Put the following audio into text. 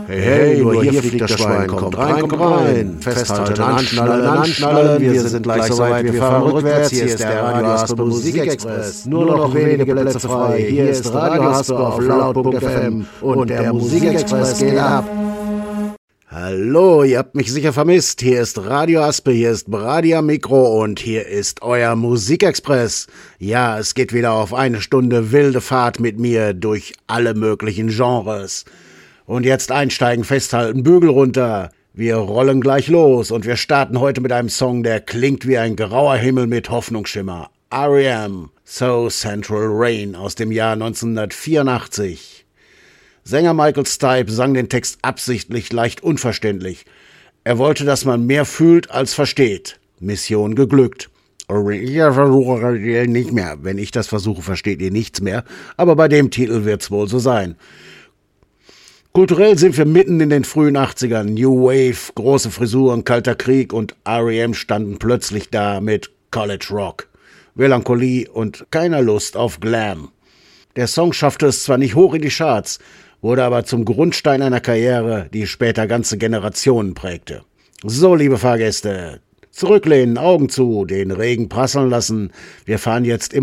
Hey, hey, nur hier fliegt das Schwein, kommt rein, festhalten, anschnallen, wir sind gleich soweit, wir fahren rückwärts, hier ist der Radio Aspe Musikexpress, nur noch wenige Plätze frei, hier ist Radio Aspe auf laut.fm und der Musikexpress geht ab. Hallo, ihr habt mich sicher vermisst, hier ist Radio Aspe, hier ist Brady am Mikro und hier ist euer Musikexpress. Ja, es geht wieder auf eine Stunde wilde Fahrt mit mir durch alle möglichen Genres. Und jetzt einsteigen, festhalten, Bügel runter. Wir rollen gleich los und wir starten heute mit einem Song, der klingt wie ein grauer Himmel mit Hoffnungsschimmer. R.E.M. So Central Rain aus dem Jahr 1984. Sänger Michael Stipe sang den Text absichtlich leicht unverständlich. Er wollte, dass man mehr fühlt als versteht. Mission geglückt. Ich versuche nicht mehr. Wenn ich das versuche, versteht ihr nichts mehr. Aber bei dem Titel wird's wohl so sein. Kulturell sind wir mitten in den frühen 80ern. New Wave, große Frisuren, Kalter Krieg und R.E.M. standen plötzlich da mit College Rock, Melancholie und keiner Lust auf Glam. Der Song schaffte es zwar nicht hoch in die Charts, wurde aber zum Grundstein einer Karriere, die später ganze Generationen prägte. So, liebe Fahrgäste, zurücklehnen, Augen zu, den Regen prasseln lassen. Wir fahren jetzt im